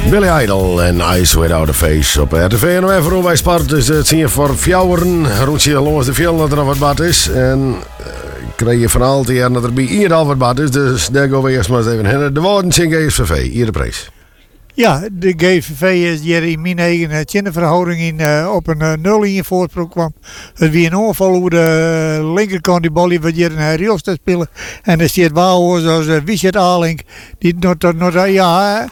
Billy Idol en Ice Without a Face op RTV en even bij Sport. Dus het zie je voor fjouweren. Roetje longens de veel dat er nog wat bad is. En krijg je van altijd dat er bij hier al wat bad is. Dus daar gaan we eerst maar eens even heen. De woorden zijn GSVV. Hier de prijs. Ja, de GSVV is hier in mijn eigen verhouding op een 0 in voorsprong kwam. Het wie een ongeval hoe de linkerkant die bal wat hier in Rios te spelen. En er zit wel zoals Wiesjet Alink. Die ja.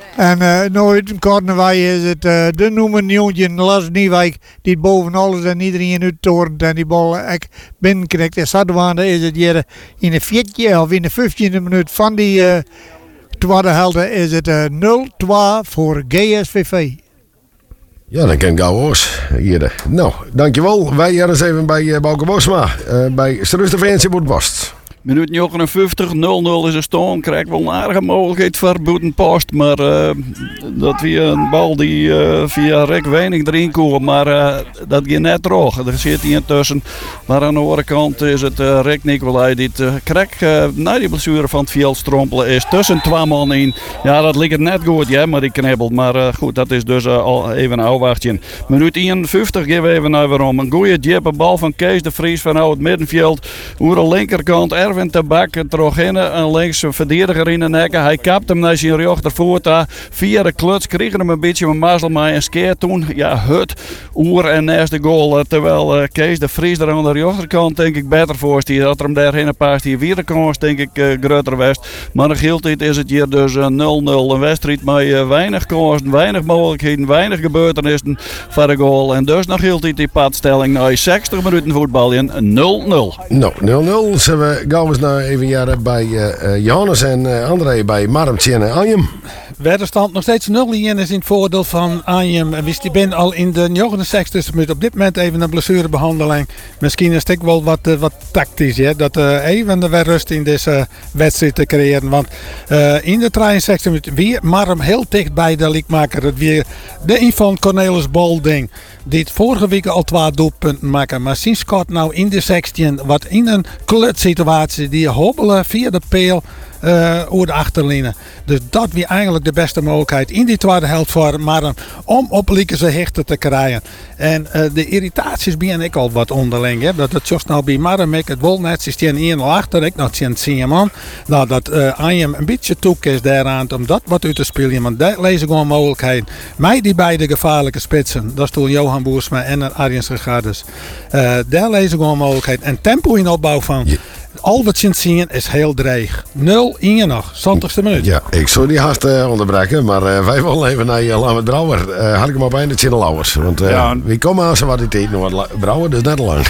En nooit een Kornewij is het de noemen Nieuwtje Lars Nieuwijk die boven alles en iedereen uittorent en die bal binnenkrijgt. En Sadwaande is het hier in de 14e of in de 15e minuut van die tweede helft is het 0-2 voor GSVV. Ja, dan ken ik gauw hoors. Hier. Nou, dankjewel. Wij hier eens even bij Bouke Bosma. Bij Strusterveense Boetbast. Minuut 59, 0-0 is een stand. Krijgt wel een aardige mogelijkheid voor Boetenpost. Maar dat weer een bal die via Rick weinig erin komt. Maar dat gaat net terug. Er zit hier tussen. Maar aan de andere kant is het Rick Nicolai die het krijgt na die blessure van het veld strompelen is. Tussen 2 man in. Ja, dat lijkt net goed, ja, maar die knibbelt. Maar goed, dat is dus al even een afwachtje. Minuut 51 geven we even naar waarom. Een goede diepe bal van Kees de Vries van het middenveld. Hoe de linkerkant Erwin Tabak terug in en links een verdediger in de nek. Hij kapt hem naar zijn rechtervoet. Via de kluts kregen hem een beetje een mazzel maar een skeer toen. Ja, het oer en naast de goal. Terwijl Kees de Vries er aan de rechterkant denk ik beter voor stier. Dat er hem daarheen paast hier weer de kans denk ik groter west. Maar nog heel tijd is het hier dus 0-0. Een wedstrijd met weinig kansen, weinig mogelijkheden, weinig gebeurtenissen voor de goal. En dus nog heel tijd die padstelling na 60 minuten voetbal in 0-0. Nou, 0-0. Zullen we gauw eens naar even jaren bij Johannes en André bij Marmtje en Anjem. Weddenstand nog steeds 0-1 is in het voordeel van Anjem. En wist die ben al in de 69e minuut op dit moment even een blessurebehandeling. Misschien is het ook wel wat tactisch. Hè? Dat even de rust in deze wedstrijd te creëren. Want in de 63e minuut weer Marm heel dicht bij de liekmaker. Het weer de Ivan Cornelis Bolding. Die het vorige week al 2 doelpunten maken. Maar sinds kort nou in de 16 wat in een klutsituatie die hobbelen via de peel over de achterlijnen. Dus dat weer eigenlijk de beste mogelijkheid in die tweede helft voor Marm om op Liekense hechten te krijgen. En de irritaties ben ik al wat onderling. Hè? Dat het just nou bij Marm ik het wel net is die 1-0 achter. Ik nog zien man. Nou dat Anjem een beetje toek is daaraan om dat wat uit te spelen. Want daar lees ik gewoon mogelijkheid. Mij die beide gevaarlijke spitsen. Dat is toen Johan Boersma en Arjen Segardus. Daar lees ik gewoon mogelijkheid. En tempo in opbouw van. Ja. Al wat je zien is heel dreig. 0-1 nog, 70ste minuut. Ja, ik zou die haast onderbreken, maar wij willen even naar Lammert Brouwer. Had ik hem op einde Tjenne Lauwers. Want wie komen aan ze wat die tijd nog Brouwer, dus net lang.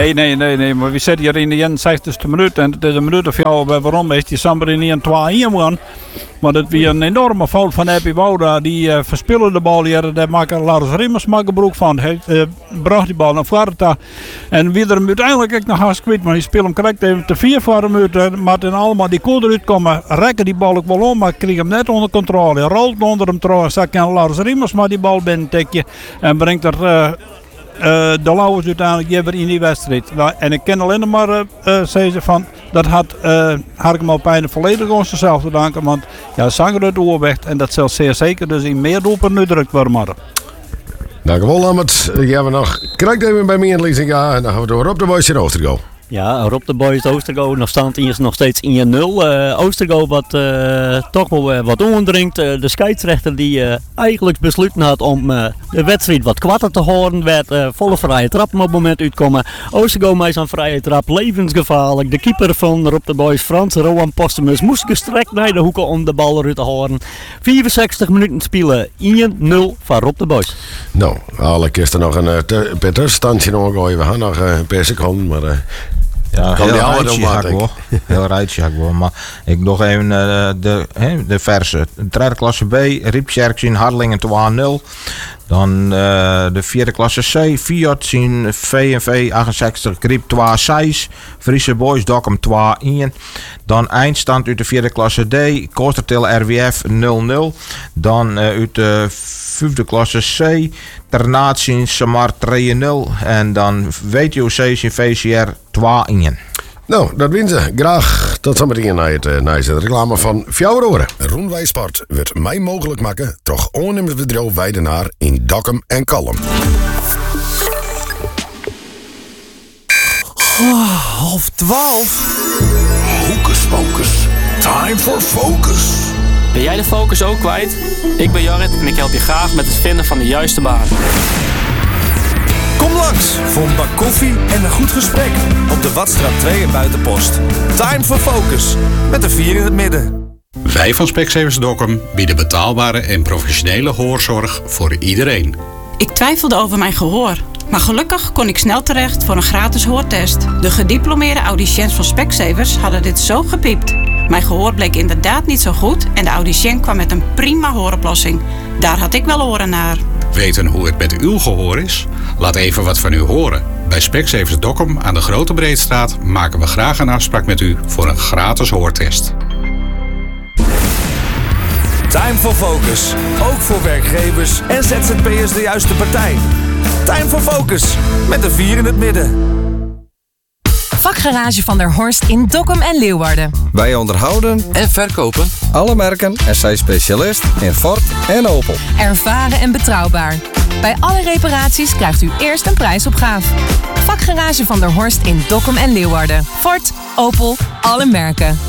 Nee, maar we zitten hier in de 61ste minuut en het is een minuut of jou waarom is die Samber in 2-1 gaan. Maar dat was een enorme fout van Happy Wouda. Die verspillen de bal hier. Daar maken Lars Rimmers gebruik van. Hij bracht die bal naar voren. En wie er hem uiteindelijk ook nog haast kwijt. Maar die speelt hem correct even te 4 voor hem uit. Martin Allemaal die kon eruit komen. Rekken die bal ook wel om. Maar kreeg hem net onder controle. Hij rolt onder hem trouwens. Dan kan Lars Rimmers maar die bal binnen tikje. En brengt er de Lauwers uiteindelijk weer in die wedstrijd. En ik ken alleen maar zeggen van dat had ik hem op einde volledig ons zelf te danken. Want ja, zanger het oorweg en dat zal zeer zeker dus in meer doelpunten uitdrukt worden. Maar. Dankjewel Lammert. Gaan we nog correct even bij mij in lezing gaan. En dan gaan we door op de Boys in Oostergo. Ja, Rob de Boys Oostergo is nog steeds 1-0. Oostergo wat toch wel wat ondringt. De scheidsrechter die eigenlijk besloten had om de wedstrijd wat kwarter te horen. Werd volle vrije trap op het moment uitkomen. Oostergo met zijn vrije trap levensgevaarlijk. De keeper van Rob de Boys, Frans Rowan Postumus, moest gestrekt naar de hoeken om de bal eruit te horen. 64 minuten spelen, 1-0 van Rob de Boys. Nou, eigenlijk is er nog een tussenstandje nog gooien. We gaan nog een paar seconden, maar... Ja, heel rijtje hak wel. Maar ik nog even de verse. Derde klasse B, Riepsjerk in Harlingen 2-0. Dan de vierde klasse C, Fiat zien VNV 68, Griep 2-6. Friese Boys Dokkum 2-1. Dan eindstand uit de vierde klasse D, Koostertil RWF 0-0. Dan uit de vijfde klasse C, Ternaat zien Samar 3-0. En dan WTOC in VCR 2-1. Nou, dat win ze. Graag tot zometeen naar het reclame van Fjouweroren. Roenwij Sport wordt mij mogelijk maken toch ondernemersbedrijf Weidenaar in Dokkum en Kalm. Oh, 11:30. Hocus pocus. Time for focus. Ben jij de focus ook kwijt? Ik ben Jorrit en ik help je graag met het vinden van de juiste baan. Kom langs voor een bak koffie en een goed gesprek op de Watstraat 2 in Buitenpost. Time for focus, met de 4 in het midden. Wij van Specsavers Dokkum bieden betaalbare en professionele hoorzorg voor iedereen. Ik twijfelde over mijn gehoor, maar gelukkig kon ik snel terecht voor een gratis hoortest. De gediplomeerde audiciëns van Specsavers hadden dit zo gepiept. Mijn gehoor bleek inderdaad niet zo goed en de audiciën kwam met een prima hooroplossing. Daar had ik wel oren naar. Weten hoe het met uw gehoor is? Laat even wat van u horen. Bij Specsavers Dokkum aan de Grote Breedstraat maken we graag een afspraak met u voor een gratis hoortest. Time for focus, ook voor werkgevers en ZZP'ers de juiste partij. Time for focus, met de 4 in het midden. Vakgarage van der Horst in Dokkum en Leeuwarden. Wij onderhouden En verkopen alle merken en zijn specialist in Ford en Opel. Ervaren en betrouwbaar. Bij alle reparaties krijgt u eerst een prijsopgave. Vakgarage van der Horst in Dokkum en Leeuwarden. Ford, Opel, alle merken.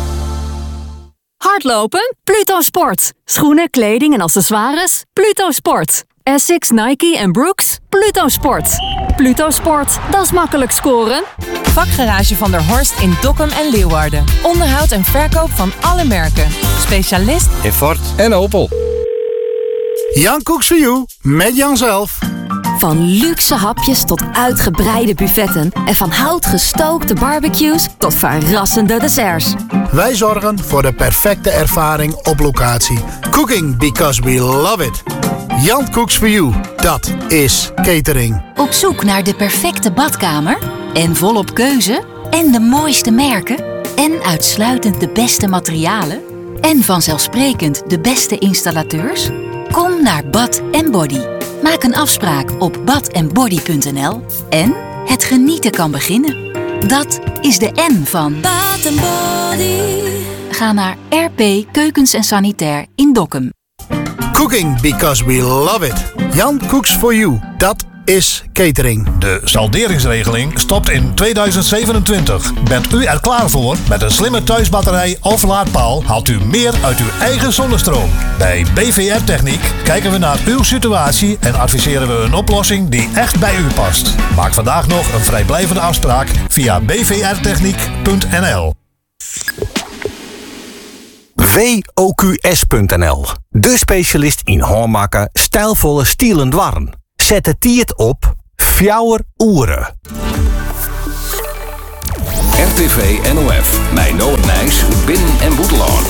Hardlopen? Pluto Sport. Schoenen, kleding en accessoires? Pluto Sport. Essex, Nike en Brooks? Pluto Sport. Pluto Sport, dat is makkelijk scoren. Vakgarage van der Horst in Dokkum en Leeuwarden. Onderhoud en verkoop van alle merken. Specialist In Ford en Opel. Jan Cooks for You, met Jan zelf. Van luxe hapjes tot uitgebreide buffetten. En van hout gestookte barbecues tot verrassende desserts. Wij zorgen voor de perfecte ervaring op locatie. Cooking because we love it. Jan Cooks for You, dat is catering. Op zoek naar de perfecte badkamer? En volop keuze? En de mooiste merken? En uitsluitend de beste materialen? En vanzelfsprekend de beste installateurs? Kom naar Bad & Body. Maak een afspraak op badandbody.nl en het genieten kan beginnen. Dat is de N van Bad & Body. Ga naar RP Keukens en Sanitair in Dokkum. Cooking because we love it. Jan Cooks for You, dat is catering. De salderingsregeling stopt in 2027. Bent u er klaar voor? Met een slimme thuisbatterij of laadpaal haalt u meer uit uw eigen zonnestroom. Bij BVR Techniek kijken we naar uw situatie en adviseren we een oplossing die echt bij u past. Maak vandaag nog een vrijblijvende afspraak via bvrtechniek.nl. WOQS.nl, de specialist in hoormaken, stijlvolle stielen dwarren. Zet het tiert op Fjouweroren. RTV NOF, mijn Noord-Nijs, Binnen- en Boetelaan.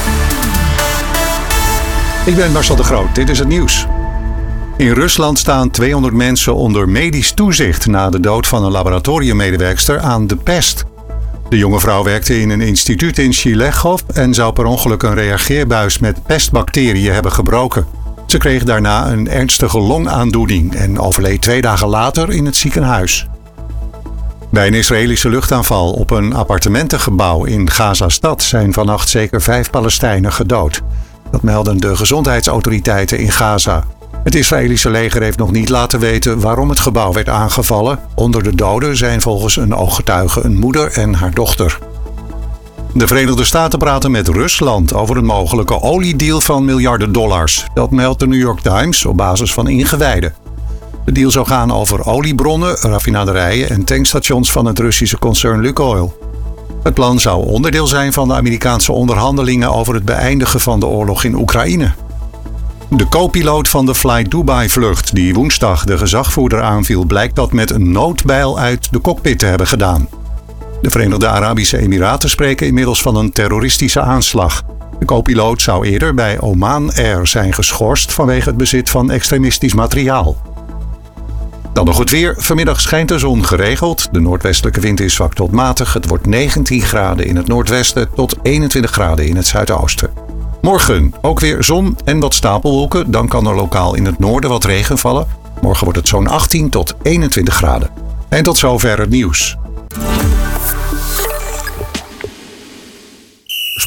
Ik ben Marcel de Groot, dit is het nieuws. In Rusland staan 200 mensen onder medisch toezicht na de dood van een laboratoriummedewerkster aan de pest. De jonge vrouw werkte in een instituut in Chilegov en zou per ongeluk een reageerbuis met pestbacteriën hebben gebroken. Ze kreeg daarna een ernstige longaandoening en overleed 2 dagen later in het ziekenhuis. Bij een Israëlische luchtaanval op een appartementengebouw in Gaza-stad zijn vannacht zeker 5 Palestijnen gedood. Dat melden de gezondheidsautoriteiten in Gaza. Het Israëlische leger heeft nog niet laten weten waarom het gebouw werd aangevallen. Onder de doden zijn volgens een ooggetuige een moeder en haar dochter. De Verenigde Staten praten met Rusland over een mogelijke oliedeal van miljarden dollars. Dat meldt de New York Times op basis van ingewijden. De deal zou gaan over oliebronnen, raffinaderijen en tankstations van het Russische concern Lukoil. Het plan zou onderdeel zijn van de Amerikaanse onderhandelingen over het beëindigen van de oorlog in Oekraïne. De co-piloot van de Flight Dubai-vlucht die woensdag de gezagvoerder aanviel, blijkt dat met een noodbijl uit de cockpit te hebben gedaan. De Verenigde Arabische Emiraten spreken inmiddels van een terroristische aanslag. De co-piloot zou eerder bij Oman Air zijn geschorst vanwege het bezit van extremistisch materiaal. Dan nog het weer. Vanmiddag schijnt de zon geregeld. De noordwestelijke wind is zwak tot matig. Het wordt 19 graden in het noordwesten tot 21 graden in het zuidoosten. Morgen ook weer zon en wat stapelwolken. Dan kan er lokaal in het noorden wat regen vallen. Morgen wordt het zo'n 18 tot 21 graden. En tot zover het nieuws.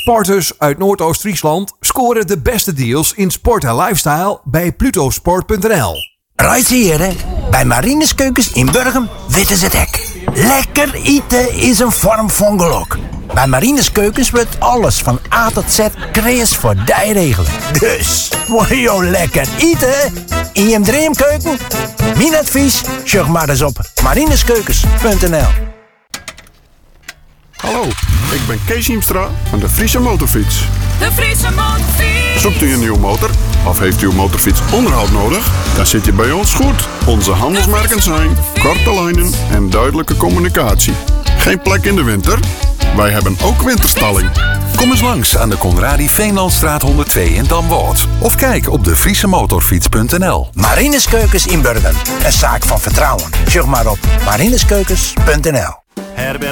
Sporters uit Noordoost-Friesland scoren de beste deals in sport en lifestyle bij plutosport.nl. Right hier, bij Marines Keukens in Burgum weten ze het hek. Lekker eten is een vorm van geluk. Bij Marines Keukens wordt alles van A tot Z kreeg voor die regelen. Dus, wil je lekker eten in je dreamkeuken? Mijn advies, check maar eens op marineskeukens.nl. Hallo, ik ben Kees Hiemstra van de Friese Motorfiets. De Friese Motorfiets. Zoekt u een nieuwe motor of heeft u uw motorfiets onderhoud nodig? Dan zit je bij ons goed. Onze handelsmerken zijn korte lijnen en duidelijke communicatie. Geen plek in de winter? Wij hebben ook winterstalling. Kom eens langs aan de Conradi Veenlandstraat 102 in Damwoord. Of kijk op de friesemotorfiets.nl. Marines Keukens in Burgum. Een zaak van vertrouwen. Check maar op marineskeukens.nl.